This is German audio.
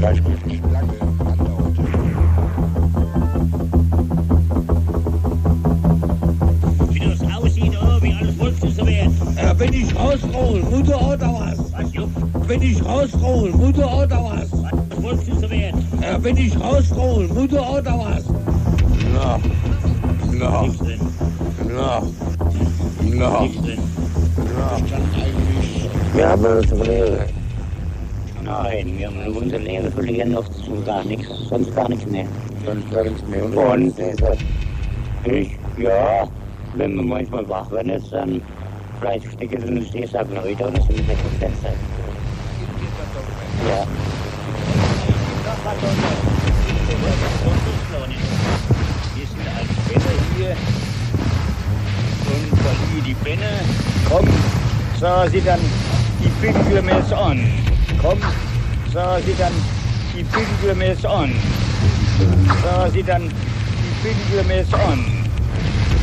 gleich gut. Lange andauerte. Wie das aussieht, oh, wie alles wolltest du werden. Wenn ich rausroll, Mutter oder was? Was, Jupp? Wenn ich rausroll, Mutter oder was? Was wolltest du werden? Wenn ich rausroll, Mutter oder was? Noch, Nichts drin. noch, noch, Nichts drin. noch. Wir haben eine Lehre. Nein, wir haben unsere Lehre verlieren noch zu gar nichts, sonst gar nichts mehr. Sonst gar nichts mehr. Und ich, ja, wenn wir manchmal wach werden, ist dann vielleicht stecken sie in den Stehsack Leute oder so mit dem Fenster. Ja. Wir sind als Bänder hier und verliehen die Bänder. Komm, sah sie dann, die bieten wir mir jetzt an. Komm, sah sie dann, die bieten wir mir jetzt an. Sah sie dann, die bieten wir mir jetzt an.